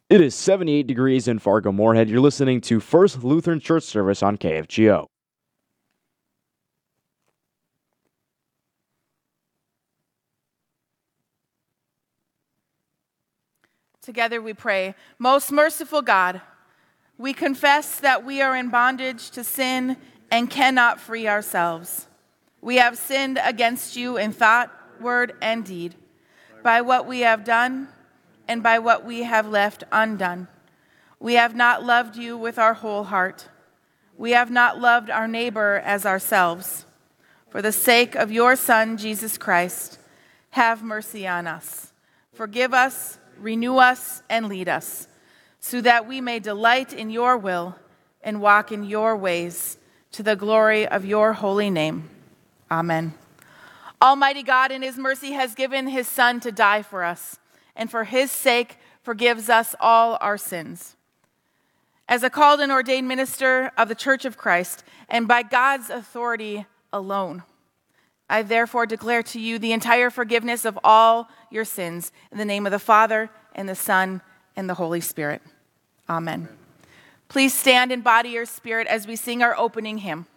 It is 78 degrees in Fargo-Moorhead. You're listening to First Lutheran Church Service on KFGO. Together we pray. Most merciful God, we confess that we are in bondage to sin and cannot free ourselves. We have sinned against you in thought, word, and deed, by what we have done and by what we have left undone. We have not loved you with our whole heart. We have not loved our neighbor as ourselves. For the sake of your Son, Jesus Christ, have mercy on us. Forgive us, renew us, and lead us, so that we may delight in your will and walk in your ways, to the glory of your holy name. Amen. Almighty God in his mercy has given his Son to die for us, and for his sake forgives us all our sins. As a called and ordained minister of the Church of Christ, and by God's authority alone, I therefore declare to you the entire forgiveness of all your sins in the name of the Father, and the Son, and the Holy Spirit. Amen. Please stand in body or spirit as we sing our opening hymn.